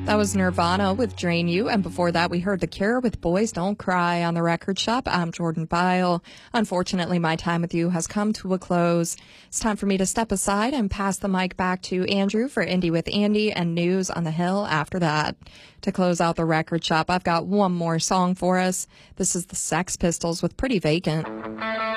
That was Nirvana with Drain You, and before that we heard The Cure with Boys Don't Cry on The Record Shop. I'm Jordan Bile. Unfortunately, my time with you has come to a close. It's time for me to step aside and pass the mic back to Andrew for Indie with Andy and News on the Hill after that. To close out The Record Shop, I've got one more song for us. This is the Sex Pistols with Pretty Vacant.